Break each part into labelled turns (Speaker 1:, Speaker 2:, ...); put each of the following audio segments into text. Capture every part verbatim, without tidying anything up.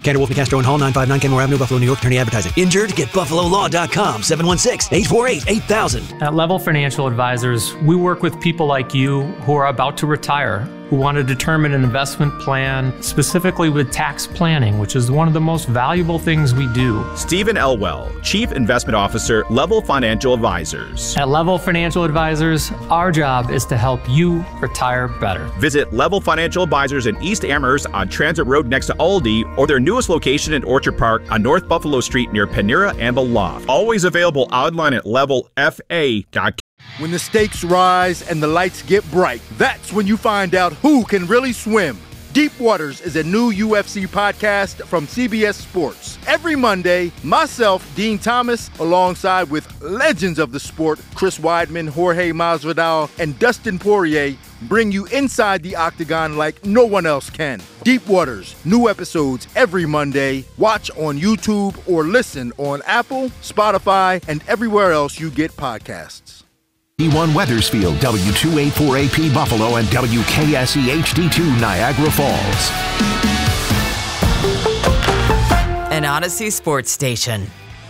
Speaker 1: Cantor, Wolf, Castro, and Hall, nine five nine Kenmore Avenue, Buffalo, New York. Attorney advertising. Injured? Get buffalo law dot com. seven one six, eight four eight, eight thousand.
Speaker 2: At Level Financial Advisors, we work with people like you who are about to retire, who want to determine an investment plan, specifically with tax planning, which is one of the most valuable things we do.
Speaker 3: Stephen Elwell, Chief Investment Officer, Level Financial Advisors.
Speaker 2: At Level Financial Advisors, our job is to help you retire better.
Speaker 3: Visit Level Financial Advisors in East Amherst on Transit Road next to Aldi, or their newest location in Orchard Park on North Buffalo Street near Panera and The Loft. Always available online at level f a dot com.
Speaker 4: When the stakes rise and the lights get bright, that's when you find out who can really swim. Deep Waters is a new U F C podcast from C B S Sports. Every Monday, myself, Dean Thomas, alongside with legends of the sport, Chris Weidman, Jorge Masvidal, and Dustin Poirier, bring you inside the octagon like no one else can. Deep Waters, new episodes every Monday. Watch on YouTube or listen on Apple, Spotify, and everywhere else you get podcasts.
Speaker 5: E one Weathersfield, W two eighty-four A P Buffalo, and W K S E H D two Niagara Falls.
Speaker 6: An Odyssey Sports Station.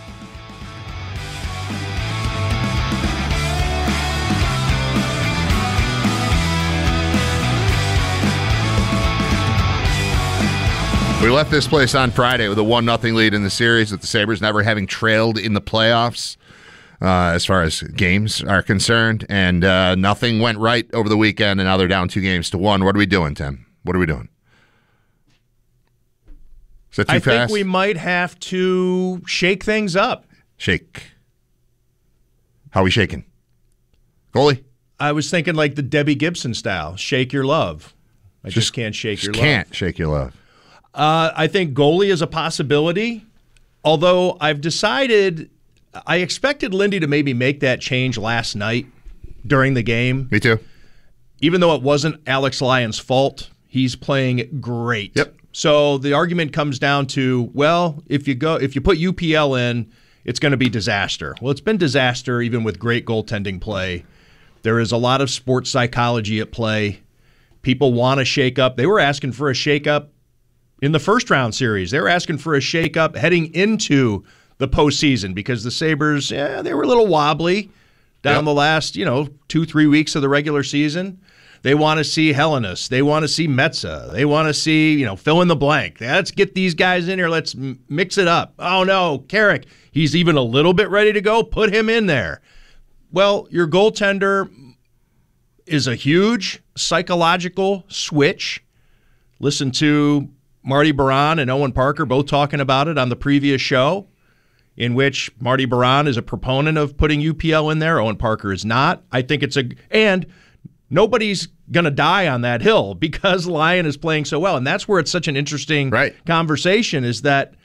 Speaker 7: We left this place on Friday with a one nothing lead in the series, with the Sabres never having trailed in the playoffs. Uh, as far as games are concerned, and uh, nothing went right over the weekend, and now they're down two games to one. What are we doing, Tim? What are we doing? Is that too
Speaker 8: I
Speaker 7: fast?
Speaker 8: I think we might have to shake things up.
Speaker 7: Shake. How are we shaking? Goalie?
Speaker 8: I was thinking like the Debbie Gibson style. Shake your love. I just, just can't shake
Speaker 7: just
Speaker 8: your
Speaker 7: can't
Speaker 8: love.
Speaker 7: can't shake your love.
Speaker 8: Uh, I think goalie is a possibility, although I've decided – I expected Lindy to maybe make that change last night during the game.
Speaker 7: Me too.
Speaker 8: Even though it wasn't Alex Lyon's fault, he's playing great.
Speaker 7: Yep.
Speaker 8: So the argument comes down to, well, if you go, if you put U P L in, it's going to be disaster. Well, it's been disaster even with great goaltending play. There is a lot of sports psychology at play. People want to shake up. They were asking for a shake up in the first round series. They were asking for a shake up heading into the postseason because the Sabres, yeah, they were a little wobbly down yep. the last, you know, two, three weeks of the regular season. They want to see Hellenis. They want to see Metza. They want to see, you know, fill in the blank. Let's get these guys in here. Let's m- mix it up. Oh, no, Carrick, he's even a little bit ready to go. Put him in there. Well, your goaltender is a huge psychological switch. Listen to Marty Baron and Owen Parker both talking about it on the previous show, in which Marty Baron is a proponent of putting U P L in there. Owen Parker is not. I think it's a – and nobody's going to die on that hill because Lyon is playing so well. And that's where it's such an interesting
Speaker 7: right.
Speaker 8: conversation is that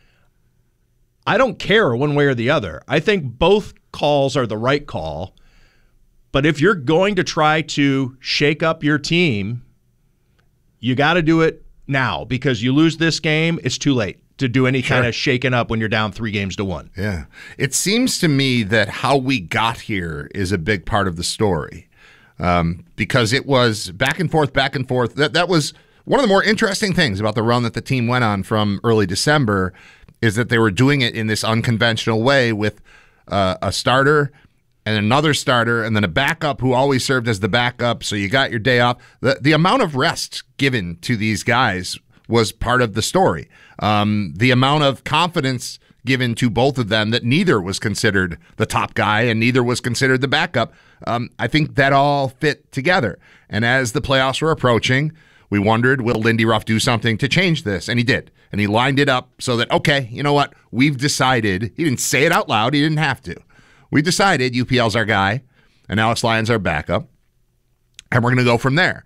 Speaker 8: I don't care one way or the other. I think both calls are the right call. But if you're going to try to shake up your team, you got to do it now because you lose this game, it's too late to do any sure. kind of shaking up when you're down three games to one.
Speaker 7: Yeah. It seems to me that how we got here is a big part of the story um, because it was back and forth, back and forth. That that was one of the more interesting things about the run that the team went on from early December is that they were doing it in this unconventional way with uh, a starter and another starter and then a backup who always served as the backup, so you got your day off. The, the amount of rest given to these guys was part of the story. Um, the amount of confidence given to both of them that neither was considered the top guy and neither was considered the backup, um, I think that all fit together. And as the playoffs were approaching, we wondered, will Lindy Ruff do something to change this? And he did. And he lined it up so that, okay, you know what? We've decided. He didn't say it out loud. He didn't have to. We decided U P L's our guy and Alex Lyon's our backup. And we're going to go from there.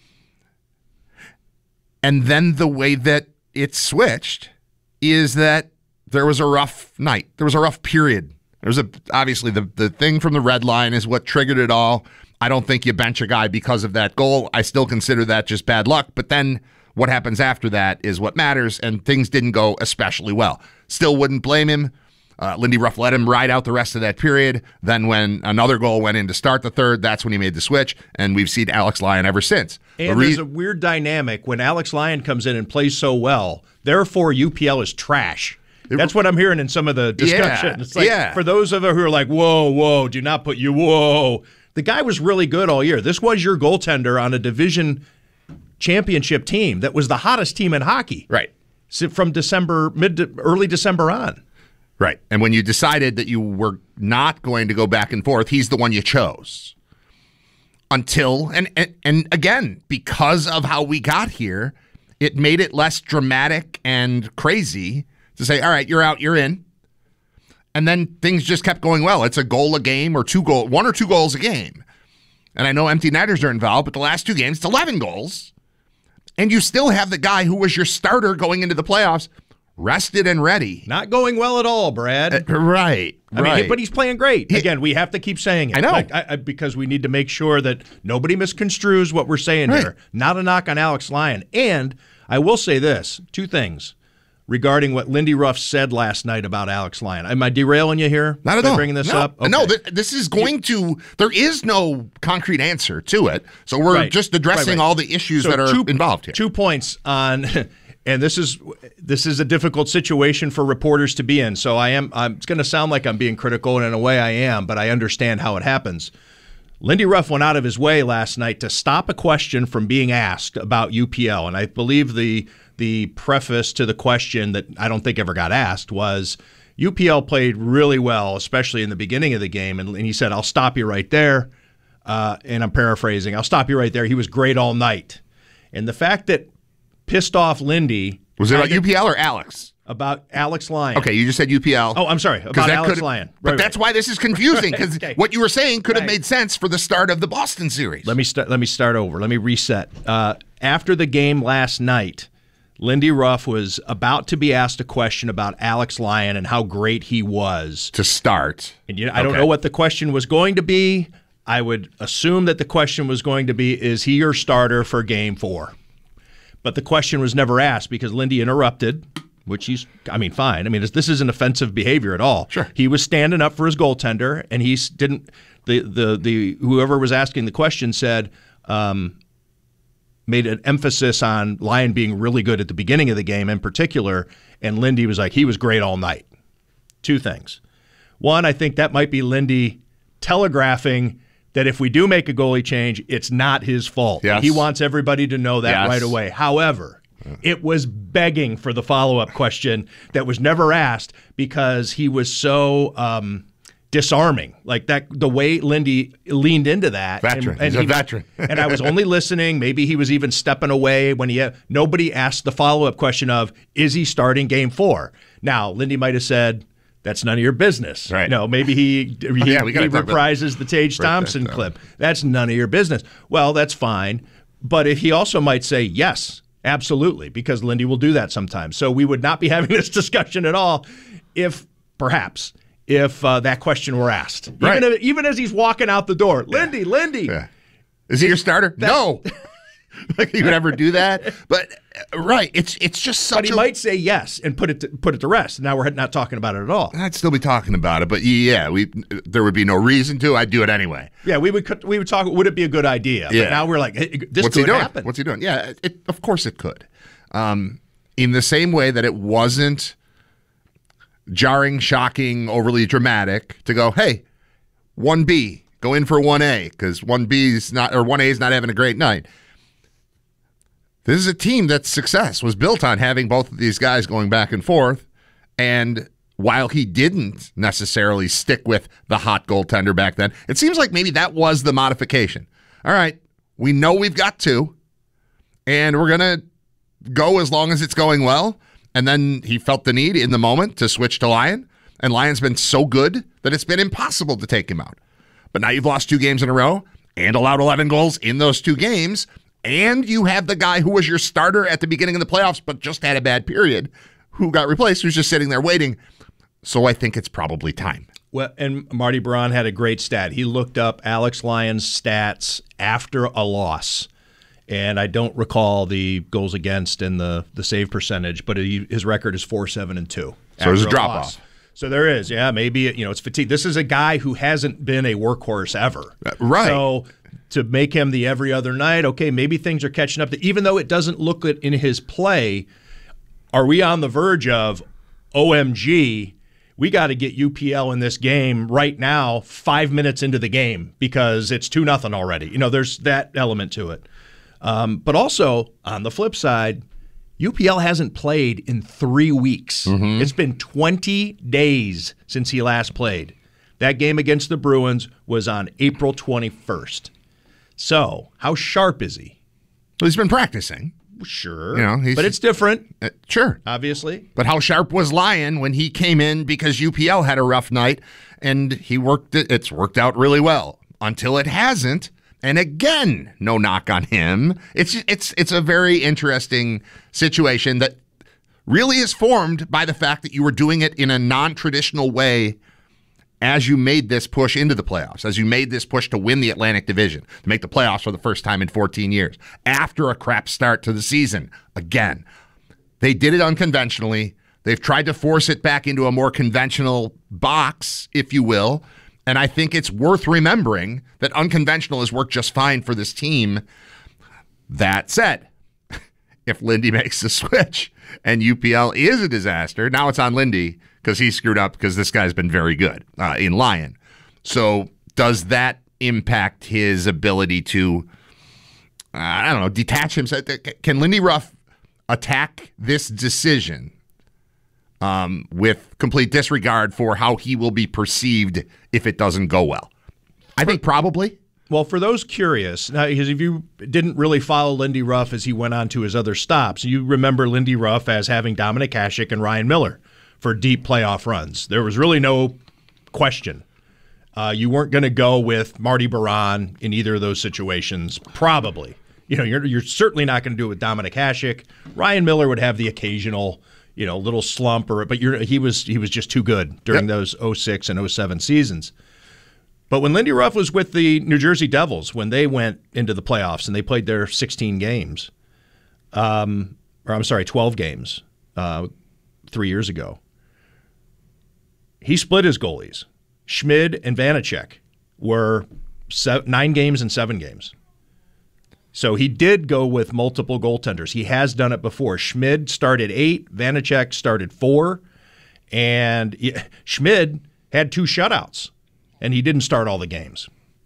Speaker 7: And then the way that it switched is that there was a rough night. There was a rough period. There was a obviously the, the thing from the red line is what triggered it all. I don't think you bench a guy because of that goal. I still consider that just bad luck. But then what happens after that is what matters, and things didn't go especially well. Still wouldn't blame him. Uh, Lindy Ruff let him ride out the rest of that period. Then when another goal went in to start the third, that's when he made the switch, and we've seen Alex Lyon ever since.
Speaker 8: And
Speaker 7: re-
Speaker 8: there's a weird dynamic when Alex Lyon comes in and plays so well, therefore U P L is trash. That's what I'm hearing in some of the discussion.
Speaker 7: Yeah,
Speaker 8: it's like,
Speaker 7: yeah.
Speaker 8: For those of us who are like, whoa, whoa, do not put you, whoa. The guy was really good all year. This was your goaltender on a division championship team that was the hottest team in hockey.
Speaker 7: Right.
Speaker 8: From December, mid to early December on.
Speaker 7: Right. And when you decided that you were not going to go back and forth, he's the one you chose. Until, and, and, and again, because of how we got here, it made it less dramatic and crazy to say, all right, you're out, you're in. And then things just kept going well. It's a goal a game or two goal, one or two goals a game. And I know empty netters are involved, but the last two games, it's eleven goals. And you still have the guy who was your starter going into the playoffs rested and ready.
Speaker 8: Not going well at all, Brad.
Speaker 7: Uh, right.
Speaker 8: I
Speaker 7: right.
Speaker 8: mean, but he's playing great. Again, we have to keep saying it.
Speaker 7: I know.
Speaker 8: Like, I, I, because we need to make sure that nobody misconstrues what we're saying
Speaker 7: Right.
Speaker 8: here. Not a knock on Alex Lyon. And I will say this, two things regarding what Lindy Ruff said last night about Alex Lyon. Am I derailing you here?
Speaker 7: Not at
Speaker 8: by
Speaker 7: all.
Speaker 8: Bringing this
Speaker 7: no.
Speaker 8: up? Okay.
Speaker 7: No, th- this is going to, there is no concrete answer to it. So we're
Speaker 8: Right.
Speaker 7: just addressing
Speaker 8: Right, right.
Speaker 7: all the issues
Speaker 8: So
Speaker 7: that are
Speaker 8: two,
Speaker 7: involved here.
Speaker 8: Two points on, and this is this is a difficult situation for reporters to be in. So I am, I'm, it's going to sound like I'm being critical, and in a way I am, but I understand how it happens. Lindy Ruff went out of his way last night to stop a question from being asked about U P L, and I believe the the preface to the question that I don't think ever got asked was, U P L played really well, especially in the beginning of the game, and, and he said, I'll stop you right there, uh, and I'm paraphrasing, I'll stop you right there. He was great all night. And the fact that pissed off Lindy.
Speaker 7: Was it about U P L or Alex?
Speaker 8: About Alex Lyon.
Speaker 7: Okay, you just said U P L.
Speaker 8: Oh, I'm sorry, about Alex Lyon. Right,
Speaker 7: but
Speaker 8: right.
Speaker 7: that's why this is confusing, because
Speaker 8: Right, okay.
Speaker 7: what you were saying could have
Speaker 8: Right.
Speaker 7: made sense for the start of the Boston series.
Speaker 8: Let me start. Let me start over. Let me reset. Uh, after the game last night, Lindy Ruff was about to be asked a question about Alex Lyon and how great he was
Speaker 7: to start.
Speaker 8: And you know, I don't
Speaker 7: Okay.
Speaker 8: know what the question was going to be. I would assume that the question was going to be, is he your starter for game four? But the question was never asked because Lindy interrupted, which he's, I mean, fine. I mean, this isn't offensive behavior at all.
Speaker 7: Sure.
Speaker 8: He was standing up for his goaltender, and he didn't, the, the, the whoever was asking the question said, um, made an emphasis on Lyon being really good at the beginning of the game in particular, and Lindy was like, he was great all night. Two things. One, I think that might be Lindy telegraphing that if we do make a goalie change, it's not his fault.
Speaker 7: Yes.
Speaker 8: He wants everybody to know that
Speaker 7: Yes.
Speaker 8: right away. However, it was begging for the follow-up question that was never asked because he was so um, disarming. Like that, the way Lindy leaned into that.
Speaker 7: Veteran. He's a
Speaker 8: he was-
Speaker 7: veteran.
Speaker 8: and I was only listening. Maybe he was even stepping away when he had, nobody asked the follow-up question of, is he starting game four? Now, Lindy might have said, that's none of your business.
Speaker 7: Right.
Speaker 8: No, maybe he he,
Speaker 7: Yeah, we gotta
Speaker 8: he
Speaker 7: talk about-
Speaker 8: reprises the Tage
Speaker 7: Break that
Speaker 8: Thompson
Speaker 7: down.
Speaker 8: clip. That's none of your business. Well, that's fine. But if he also might say, yes, absolutely, because Lindy will do that sometimes. So we would not be having this discussion at all if, perhaps, if uh, that question were asked.
Speaker 7: Right.
Speaker 8: Even, if, even as he's walking out the door. Lindy, Lindy.
Speaker 7: Yeah. Is he your starter? No. Like he would ever do that? But uh, right, it's it's just such
Speaker 8: But he
Speaker 7: a
Speaker 8: might say yes and put it to, put it to rest. Now we're not talking about it at all.
Speaker 7: I'd still be talking about it, but yeah, we there would be no reason to. I'd do it anyway.
Speaker 8: Yeah, we would cut- we would talk. Would it be a good idea?
Speaker 7: Yeah.
Speaker 8: But now we're like, hey, this
Speaker 7: What's
Speaker 8: could
Speaker 7: he doing?
Speaker 8: happen.
Speaker 7: What's he doing? Yeah, it, of course it could. Um, in the same way that it wasn't jarring, shocking, overly dramatic to go, hey, one B, go in for one A because one B is not or one A is not having a great night. This is a team that's success was built on having both of these guys going back and forth. And while he didn't necessarily stick with the hot goaltender back then, it seems like maybe that was the modification. All right, we know we've got two, and we're going to go as long as it's going well. And then he felt the need in the moment to switch to Lyon. And Lyon's been so good that it's been impossible to take him out. But now you've lost two games in a row and allowed eleven goals in those two games. And you have the guy who was your starter at the beginning of the playoffs, but just had a bad period, who got replaced, who's just sitting there waiting. So I think it's probably time.
Speaker 8: Well, and Marty Braun had a great stat. He looked up Alex Lyon's stats after a loss. And I don't recall the goals against and the, the save percentage, but he, his record is four seven and two.
Speaker 7: So there's a
Speaker 8: after
Speaker 7: drop
Speaker 8: loss.
Speaker 7: off.
Speaker 8: So there is, yeah, maybe, you know, it's fatigue. This is a guy who hasn't been a workhorse ever.
Speaker 7: Uh, right.
Speaker 8: So to make him the every other night, okay, maybe things are catching up. To, even though it doesn't look good in his play, are we on the verge of, O M G, we got to get U P L in this game right now, five minutes into the game, because it's two nothing already. You know, there's that element to it. Um, but also, on the flip side, U P L hasn't played in three weeks. Mm-hmm. It's been twenty days since he last played. That game against the Bruins was on April twenty-first. So, how sharp is he?
Speaker 7: Well, he's been practicing.
Speaker 8: Sure.
Speaker 7: You know, he's,
Speaker 8: but it's different.
Speaker 7: Uh, sure.
Speaker 8: Obviously.
Speaker 7: But how sharp was Lyon when he came in because U P L had a rough night and he worked it, it's worked out really well until it hasn't. And again, no knock on him. It's it's it's a very interesting situation that really is formed by the fact that you were doing it in a non-traditional way as you made this push into the playoffs, as you made this push to win the Atlantic Division, to make the playoffs for the first time in fourteen years, after a crap start to the season. Again, they did it unconventionally. They've tried to force it back into a more conventional box, if you will, and I think it's worth remembering that unconventional has worked just fine for this team. That said, if Lindy makes the switch and U P L is a disaster, now it's on Lindy, because he screwed up because this guy's been very good uh, in Lyon. So does that impact his ability to, uh, I don't know, detach himself? Can Lindy Ruff attack this decision um, with complete disregard for how he will be perceived if it doesn't go well? I think probably.
Speaker 8: Well, for those curious, now, because if you didn't really follow Lindy Ruff as he went on to his other stops, you remember Lindy Ruff as having Dominic Hasek and Ryan Miller for deep playoff runs. There was really no question. Uh, you weren't going to go with Marty Baron in either of those situations, probably. You know, you're you're certainly not going to do it with Dominic Hasek. Ryan Miller would have the occasional, you know, little slump, or but you're, he was he was just too good during yep. those oh six and oh seven seasons. But when Lindy Ruff was with the New Jersey Devils, when they went into the playoffs and they played their sixteen games, um, or I'm sorry, twelve games uh, three years ago, he split his goalies. Schmid and Vanacek were seven, nine games and seven games. So he did go with multiple goaltenders. He has done it before. Schmid started eight, Vanacek started four, and yeah, Schmid had two shutouts, and he didn't start all the games.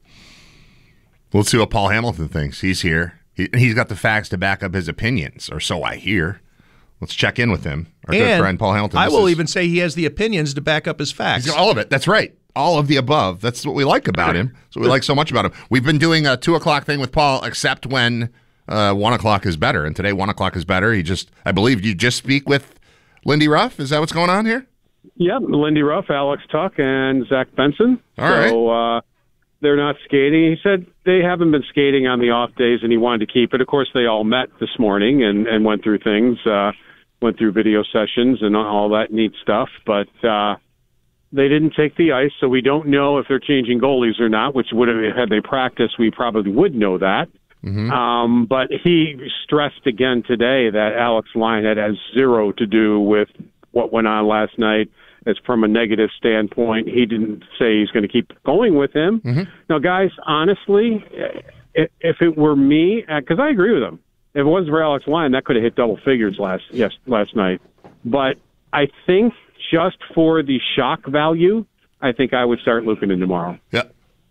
Speaker 7: We'll see what Paul Hamilton thinks. He's here. He, he's got the facts to back up his opinions, or so I hear. Let's check in with him. Our
Speaker 8: and
Speaker 7: good friend Paul Hamilton.
Speaker 8: I
Speaker 7: this
Speaker 8: will
Speaker 7: is,
Speaker 8: even say he has the opinions to back up his facts.
Speaker 7: All of it. That's right. All of the above. That's what we like about him. That's what we like so much about him. We've been doing a two o'clock thing with Paul, except when uh, one o'clock is better. And today, one o'clock is better. He just, I believe, you just speak with Lindy Ruff. Is that what's going on here?
Speaker 9: Yep, Lindy Ruff, Alex Tuck, and Zach Benson.
Speaker 7: All right.
Speaker 9: So uh, they're not skating. He said they haven't been skating on the off days, and he wanted to keep it. Of course, they all met this morning and, and went through things, uh, went through video sessions and all that neat stuff. But uh, they didn't take the ice, so we don't know if they're changing goalies or not, which would have, had they practiced, we probably would know that. Mm-hmm. Um, but he stressed again today that Alex Lyon had has zero to do with what went on last night. It's from a negative standpoint. He didn't say he's going to keep going with him. Mm-hmm. Now, guys, honestly, if it were me, because I agree with him, if it wasn't for Alex Lyon, that could have hit double figures last yes last night. But I think just for the shock value, I think I would start looking in tomorrow.
Speaker 7: Yeah.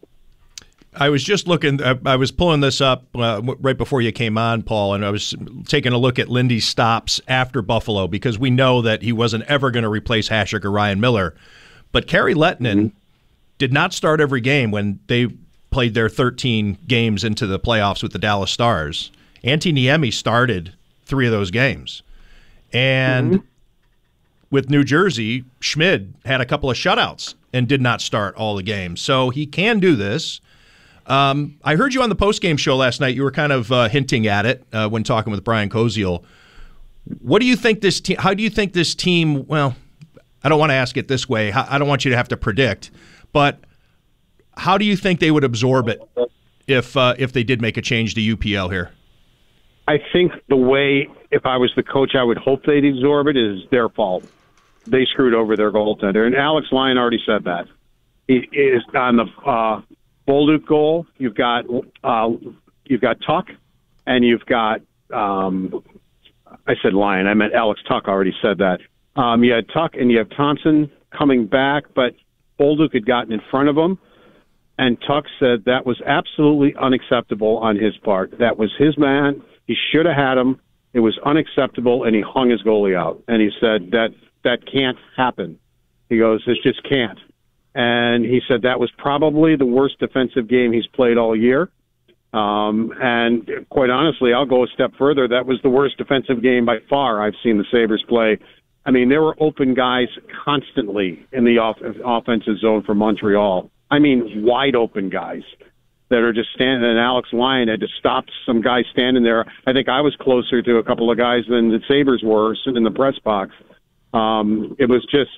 Speaker 8: I was just looking, I was pulling this up uh, right before you came on, Paul, and I was taking a look at Lindy's stops after Buffalo because we know that he wasn't ever going to replace Hasek or Ryan Miller. But Kari Lehtinen mm-hmm. did not start every game when they played their thirteen games into the playoffs with the Dallas Stars. Antti Niemi started three of those games. And mm-hmm. with New Jersey, Schmid had a couple of shutouts and did not start all the games. So he can do this. Um, I heard you on the postgame show last night. You were kind of uh, hinting at it uh, when talking with Brian Koziel. What do you think this team? How do you think this team? Well, I don't want to ask it this way. I don't want you to have to predict, but how do you think they would absorb it if uh, if they did make a change to U P L here?
Speaker 9: I think the way, if I was the coach, I would hope they'd absorb it is their fault. they screwed over their goaltender. And Alex Lyon already said that. He is on the uh, Bolduc goal. You've got uh, you've got Tuck, and you've got um, I said Lyon. I meant Alex Tuck already said that. Um, you had Tuck and you have Thompson coming back, but Bolduc had gotten in front of him, and Tuck said that was absolutely unacceptable on his part. That was his man. He should have had him. It was unacceptable, and he hung his goalie out. And he said that that can't happen. He goes, it just can't. And he said that was probably the worst defensive game he's played all year. Um, and quite honestly, I'll go a step further. That was the worst defensive game by far I've seen the Sabres play. I mean, there were open guys constantly in the off- offensive zone for Montreal. I mean, wide open guys that are just standing, and Alex Lyon had to stop some guys standing there. I think I was closer to a couple of guys than the Sabres were sitting in the press box. Um, it was just,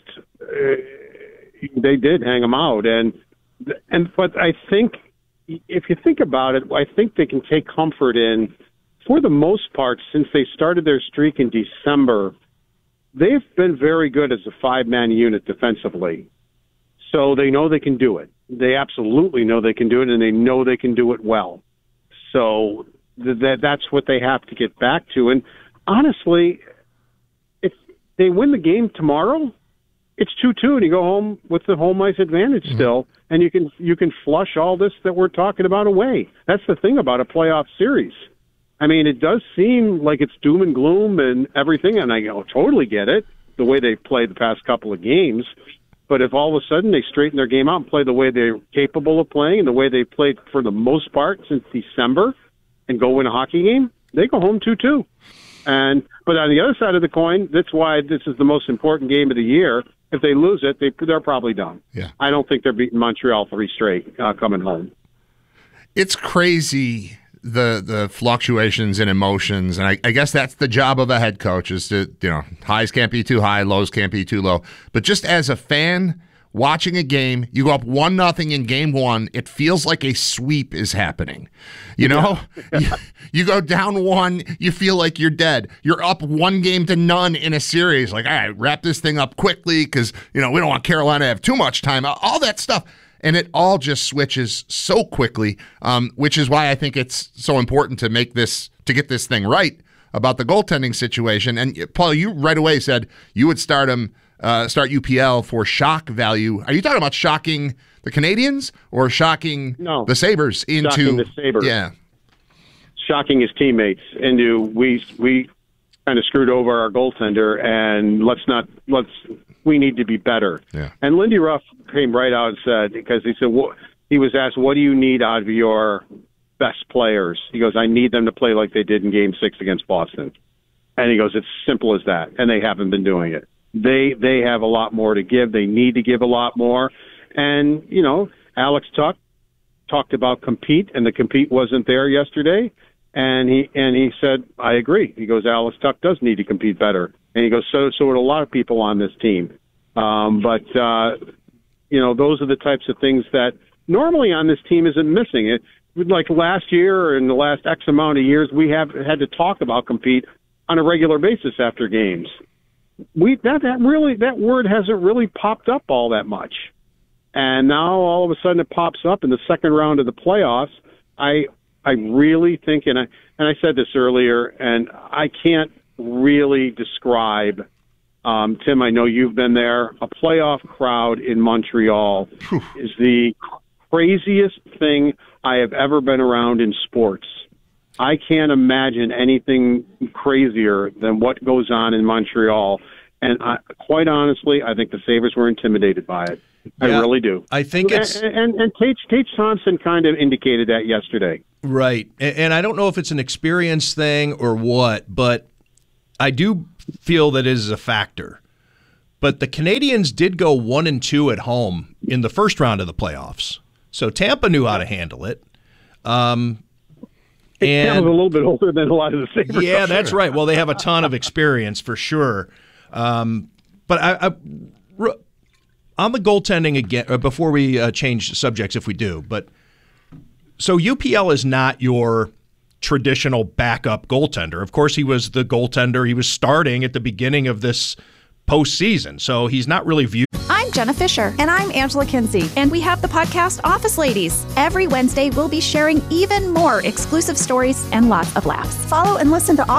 Speaker 9: uh, they did hang them out. And, and, but I think if you think about it, I think they can take comfort in, for the most part, since they started their streak in December, they've been very good as a five-man unit defensively. So they know they can do it. They absolutely know they can do it, and they know they can do it well. So th- that that's what they have to get back to. And honestly, if they win the game tomorrow, it's two two, and you go home with the home ice advantage mm-hmm. still, and you can you can flush all this that we're talking about away. That's the thing about a playoff series. I mean, it does seem like it's doom and gloom and everything, and I you know, totally get it, the way they've played the past couple of games. But if all of a sudden they straighten their game out and play the way they're capable of playing and the way they played for the most part since December and go win a hockey game, they go home two two. And but on the other side of the coin, that's why this is the most important game of the year. If they lose it, they, they're probably done.
Speaker 7: Yeah.
Speaker 9: I don't think they're beating Montreal three straight uh, coming home.
Speaker 7: It's crazy, the the fluctuations in emotions, and I, I guess that's the job of a head coach, is to, you know, highs can't be too high, lows can't be too low. But just as a fan watching a game, you go up one nothing in game one, it feels like a sweep is happening. You know, yeah. you, you go down one, you feel like you're dead. You're up one game to none in a series. Like, all right, wrap this thing up quickly because, you know, we don't want Carolina to have too much time. All that stuff. And it all just switches so quickly, um, which is why I think it's so important to make this, to get this thing right about the goaltending situation. And Paul, you right away said you would start him, uh, start U P L for shock value. Are you talking about shocking the Canadians or shocking
Speaker 9: no,
Speaker 7: the Sabres into
Speaker 9: shocking the Sabres?
Speaker 7: Yeah,
Speaker 9: shocking his teammates into we we kind of screwed over our goaltender, and let's not let's. We need to be better.
Speaker 7: Yeah.
Speaker 9: And Lindy Ruff came right out and said, because he said, what, he was asked, what do you need out of your best players? He goes, I need them to play like they did in game six against Boston. And he goes, it's simple as that. And they haven't been doing it. They, they have a lot more to give. They need to give a lot more. And, you know, Alex Tuck talked about compete, and the compete wasn't there yesterday. And he, and he said, I agree. He goes, Alex Tuck does need to compete better. And he goes, so so would a lot of people on this team. Um, but, uh, you know, those are the types of things that normally on this team isn't missing. It like last year or in the last X amount of years, we have had to talk about compete on a regular basis after games. We that, that really that word hasn't really popped up all that much. And now all of a sudden it pops up in the second round of the playoffs. I I really think, and I, and I said this earlier, and I can't really describe, um, Tim, I know you've been there, a playoff crowd in Montreal Whew. is the craziest thing I have ever been around in sports. I can't imagine anything crazier than what goes on in Montreal. And I, quite honestly, I think the Sabres were intimidated by it. I
Speaker 8: yeah,
Speaker 9: really do.
Speaker 8: I think it's...
Speaker 9: And, and, and Tage, Tage Thompson kind of indicated that yesterday.
Speaker 8: Right. And, and I don't know if it's an experience thing or what, but I do feel that it is a factor. But the Canadians did go one and two at home in the first round of the playoffs. So Tampa knew how to handle it. Um, and
Speaker 9: Tampa's a little bit older than a lot of the Sabres.
Speaker 8: Yeah, that's right. Well, they have a ton of experience for sure. Um, but I, I, on the goaltending again, before we uh, change subjects, if we do, but so U P L is not your traditional backup goaltender. Of course, he was the goaltender. He was starting at the beginning of this postseason. So he's not really viewed.
Speaker 10: I'm Jenna Fisher.
Speaker 11: And I'm Angela Kinsey.
Speaker 10: And we have the podcast Office Ladies. Every Wednesday, we'll be sharing even more exclusive stories and lots of laughs.
Speaker 11: Follow and listen to all